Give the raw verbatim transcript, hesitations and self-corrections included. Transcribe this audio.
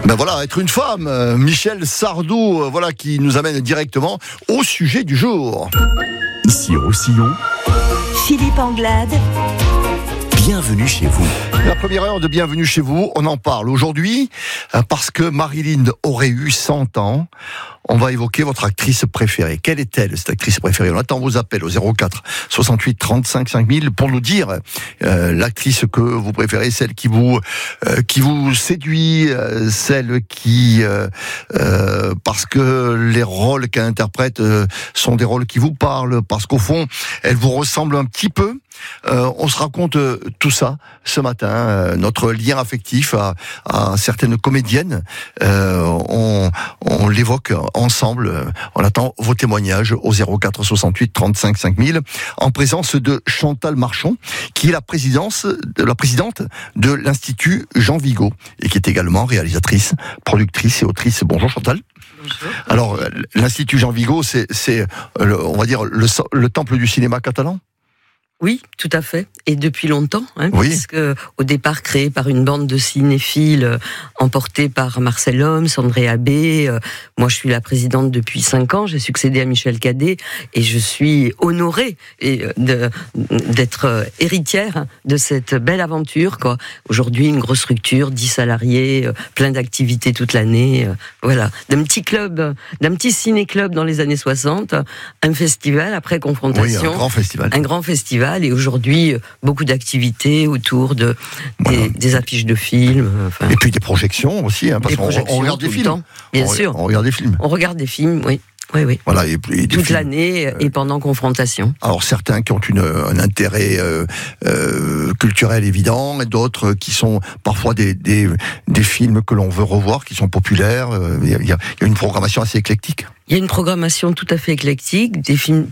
Ben voilà, être une femme, euh, Michel Sardou, euh, voilà, qui nous amène directement au sujet du jour. Ici Roussillon, Philippe Anglade, bienvenue chez vous. La première heure de Bienvenue chez vous, on en parle aujourd'hui euh, parce que Marilyn aurait eu cent ans. On va évoquer votre actrice préférée. Quelle est-elle, cette actrice préférée? On attend vos appels au zéro quatre soixante-huit trente-cinq cinq mille pour nous dire euh, l'actrice que vous préférez, celle qui vous euh, qui vous séduit, euh, celle qui euh, euh, parce que les rôles qu'elle interprète euh, sont des rôles qui vous parlent, parce qu'au fond, elle vous ressemble un petit peu. Euh, on se raconte euh, tout ça ce matin, euh, notre lien affectif à, à certaines comédiennes. Euh, on, on l'évoque ensemble. On attend vos témoignages au zéro quatre soixante-huit trente-cinq cinq mille en présence de Chantal Marchon, qui est la présidence, la présidente de l'Institut Jean Vigo et qui est également réalisatrice, productrice et autrice. Bonjour Chantal. Bonjour. Alors l'Institut Jean Vigo, c'est, c'est le, on va dire le, le temple du cinéma catalan. Oui, tout à fait. Et depuis longtemps, hein, Oui. puisque au départ créé par une bande de cinéphiles euh, emportés par Marcel Homs, André Abbé. Euh, moi, je suis la présidente depuis cinq ans. J'ai succédé à Michel Cadet et je suis honorée et, euh, de, d'être euh, héritière de cette belle aventure, quoi. Aujourd'hui, une grosse structure, dix salariés, euh, plein d'activités toute l'année. Euh, voilà, d'un petit club, euh, d'un petit ciné-club dans les années soixante, un festival après confrontation. Oui, un grand festival. Un grand festival. Et aujourd'hui, beaucoup d'activités autour de, des, voilà. des affiches de films. Enfin, et puis des projections aussi, hein, parce qu'on on regarde des films. Temps, bien on, sûr. On regarde des films. On regarde des films, oui. Oui, oui. Voilà, et, et toute films, l'année euh, et pendant confrontation. Alors certains qui ont une, un intérêt euh, euh, culturel évident, et d'autres qui sont parfois des, des, des films que l'on veut revoir, qui sont populaires. Il y a, il y a une programmation assez éclectique. Il y a une programmation tout à fait éclectique, des films